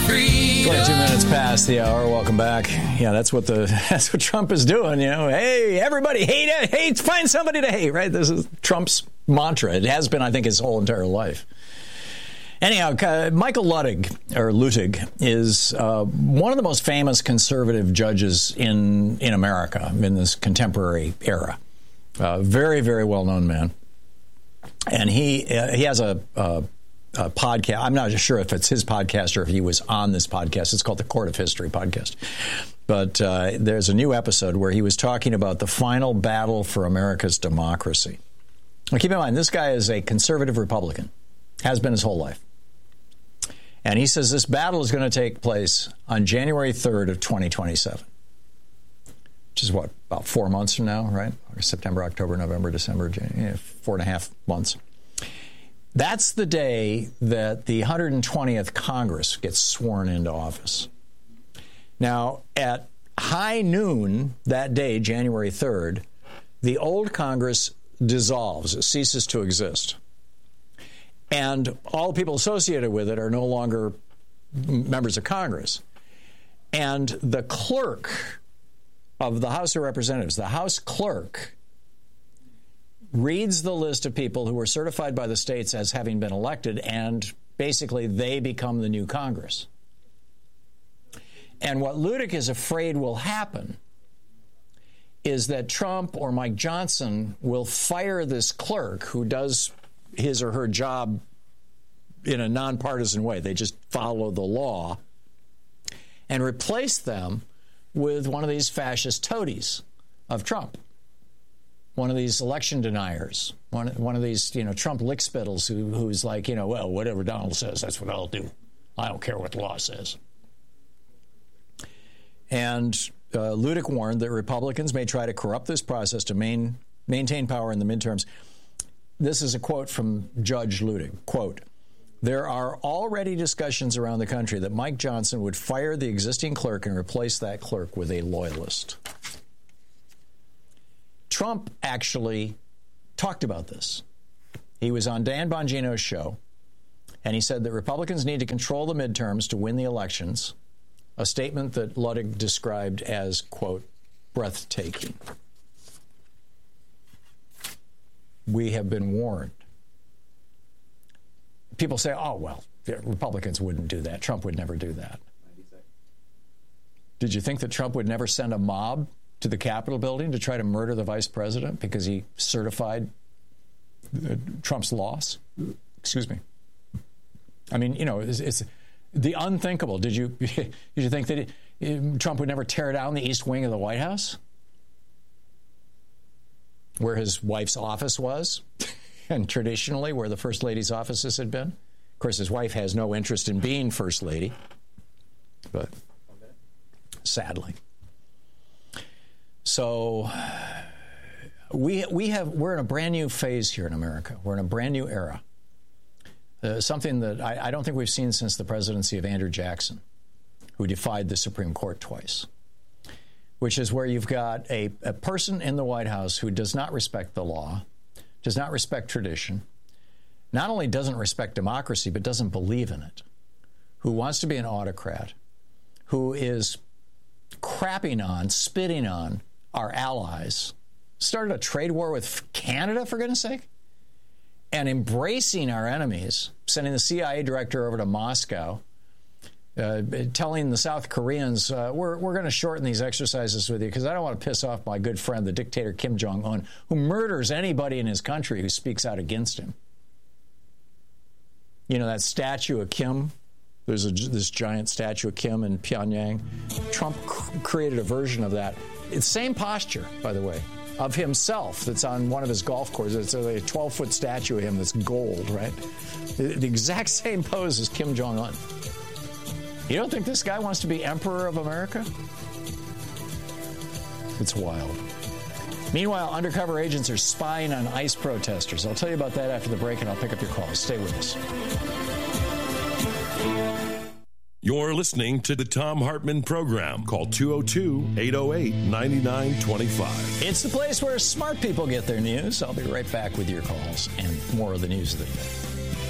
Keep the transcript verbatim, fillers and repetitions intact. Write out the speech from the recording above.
freedom. twenty-two minutes past the hour. Welcome back. Yeah, that's what the that's what Trump is doing. You know, hey, everybody, hate it, hate, find somebody to hate. Right? This is Trump's mantra. It has been, I think, his whole entire life. Anyhow, uh, Michael Luttig, or Luttig, is uh, one of the most famous conservative judges in in America in this contemporary era. Uh, very, very well-known man, and he uh, he has a, a, a podcast. I'm not sure if it's his podcast or if he was on this podcast. It's called the Court of History podcast. But uh, there's a new episode where he was talking about the final battle for America's democracy. Now, keep in mind, this guy is a conservative Republican, has been his whole life. And he says this battle is going to take place on January third of twenty twenty-seven, which is what, about four months from now, right? Or September, October, November, December, January, four and a half months. That's the day that the one hundred twentieth Congress gets sworn into office. Now, at high noon that day, January third, the old Congress dissolves. It ceases to exist. And all the people associated with it are no longer members of Congress. And the clerk of the House of Representatives, the House clerk, reads the list of people who were certified by the states as having been elected, and basically they become the new Congress. And what Luttig is afraid will happen is that Trump or Mike Johnson will fire this clerk who does his or her job in a nonpartisan way. They just follow the law, and replace them with one of these fascist toadies of Trump, one of these election deniers, one one of these, you know, Trump lickspittles who who's like, you know, well, whatever Donald says, that's what I'll do. I don't care what the law says. And uh, Luttig warned that Republicans may try to corrupt this process to main, maintain power in the midterms. This is a quote from Judge Luttig. Quote, "There are already discussions around the country that Mike Johnson would fire the existing clerk and replace that clerk with a loyalist." Trump actually talked about this. He was on Dan Bongino's show, and he said that Republicans need to control the midterms to win the elections, a statement that Luttig described as, quote, breathtaking. We have been warned. People say, oh, well, Republicans wouldn't do that. Trump would never do that. Did you think that Trump would never send a mob to the Capitol building to try to murder the vice president because he certified Trump's loss? Excuse me. I mean, you know, it's, it's the unthinkable. Did you did you think that it, Trump would never tear down the East Wing of the White House, where his wife's office was, and traditionally where the First Lady's offices had been? Of course, his wife has no interest in being First Lady, but sadly. So we we have we're in a brand new phase here in America. We're in a brand new era. Uh, something that I, I don't think we've seen since the presidency of Andrew Jackson, who defied the Supreme Court twice, which is where you've got a, a person in the White House who does not respect the law, does not respect tradition, not only doesn't respect democracy, but doesn't believe in it, who wants to be an autocrat, who is crapping on, spitting on our allies, started a trade war with Canada, for goodness sake, and embracing our enemies, sending the C I A director over to Moscow, uh, telling the South Koreans, uh, we're, we're going to shorten these exercises with you because I don't want to piss off my good friend, the dictator Kim Jong-un, who murders anybody in his country who speaks out against him. You know, that statue of Kim? There's a, this giant statue of Kim in Pyongyang. Trump cr- created a version of that. It's same posture, by the way, of himself that's on one of his golf courses. It's a twelve-foot statue of him that's gold, right? The, the exact same pose as Kim Jong-un. You don't think this guy wants to be emperor of America? It's wild. Meanwhile, undercover agents are spying on ICE protesters. I'll tell you about that after the break, and I'll pick up your calls. Stay with us. You're listening to the Thom Hartmann Program. Call two oh two, eight oh eight, nine nine two five. It's the place where smart people get their news. I'll be right back with your calls and more of the news of the day.